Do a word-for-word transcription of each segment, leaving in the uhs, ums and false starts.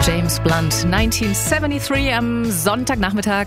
James Blunt, neunzehnhundertdreiundsiebzig am Sonntagnachmittag.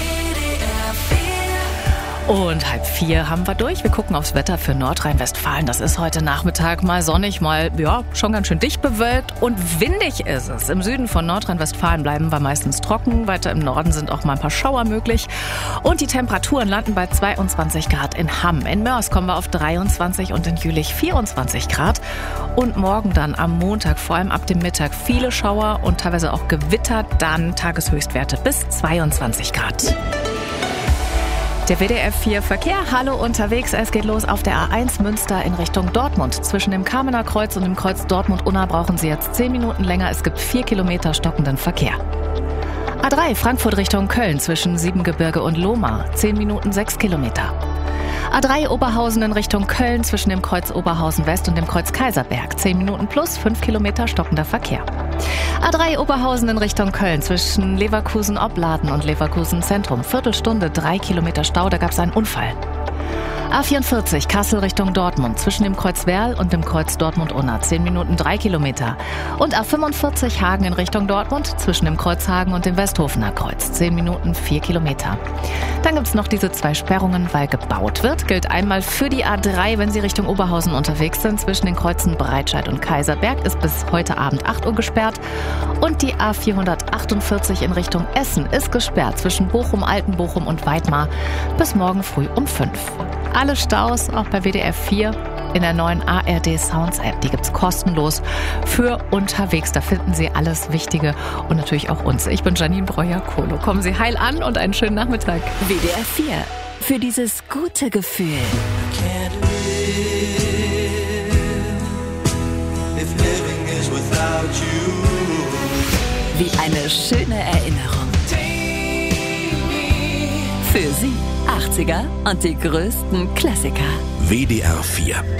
Und halb vier haben wir durch. Wir gucken aufs Wetter für Nordrhein-Westfalen. Das ist heute Nachmittag mal sonnig, mal ja schon ganz schön dicht bewölkt und windig ist es. Im Süden von Nordrhein-Westfalen bleiben wir meistens trocken. Weiter im Norden sind auch mal ein paar Schauer möglich. Und die Temperaturen landen bei zweiundzwanzig Grad in Hamm. In Mörs kommen wir auf dreiundzwanzig und in Jülich vierundzwanzig Grad. Und morgen dann am Montag, vor allem ab dem Mittag, viele Schauer und teilweise auch Gewitter. Dann Tageshöchstwerte bis zweiundzwanzig Grad. Der W D R vier Verkehr, hallo unterwegs. Es geht los auf der A eins Münster in Richtung Dortmund. Zwischen dem Kamener Kreuz und dem Kreuz Dortmund-Unna brauchen Sie jetzt zehn Minuten länger. Es gibt vier Kilometer stockenden Verkehr. A drei Frankfurt Richtung Köln zwischen Siebengebirge und Lohmar. zehn Minuten sechs Kilometer. A drei Oberhausen in Richtung Köln zwischen dem Kreuz Oberhausen West und dem Kreuz Kaiserberg. zehn Minuten plus fünf Kilometer stockender Verkehr. A drei Oberhausen in Richtung Köln zwischen Leverkusen-Opladen und Leverkusen-Zentrum. Viertelstunde, drei Kilometer Stau, da gab es einen Unfall. A vierundvierzig Kassel Richtung Dortmund zwischen dem Kreuz Werl und dem Kreuz Dortmund-Unna. zehn Minuten, drei Kilometer. Und A fünfundvierzig Hagen in Richtung Dortmund zwischen dem Kreuz Hagen und dem Westhofener Kreuz. zehn Minuten, vier Kilometer. Dann gibt es noch diese zwei Sperrungen, weil gebaut wird. Gilt einmal für die A drei, wenn Sie Richtung Oberhausen unterwegs sind. Zwischen den Kreuzen Breitscheid und Kaiserberg ist bis heute Abend acht Uhr gesperrt. Und die A vierhundertachtundvierzig in Richtung Essen ist gesperrt zwischen Bochum, Altenbochum und Weidmar bis morgen früh um fünf. Alle Staus, auch bei W D R vier, in der neuen A R D Sounds App. Die gibt's kostenlos für unterwegs. Da finden Sie alles Wichtige und natürlich auch uns. Ich bin Janine Breuer-Kohlo. Kommen Sie heil an und einen schönen Nachmittag. W D R vier. Für dieses gute Gefühl. Wie eine schöne Erinnerung. Für Sie achtziger und die größten Klassiker. W D R vier.